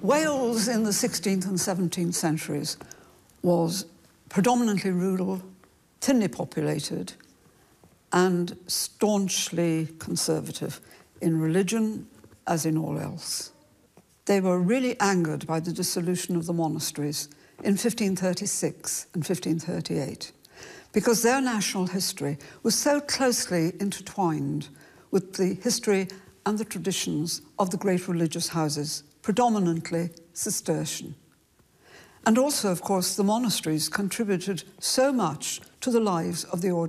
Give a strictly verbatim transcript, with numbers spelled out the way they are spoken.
Wales in the sixteenth and seventeenth centuries was predominantly rural, thinly populated, and staunchly conservative in religion as in all else. They were really angered by the dissolution of the monasteries in fifteen thirty-six and fifteen thirty-eight, because their national history was so closely intertwined with the history and the traditions of the great religious houses, predominantly Cistercian. And also, of course, the monasteries contributed so much to the lives of the ordinary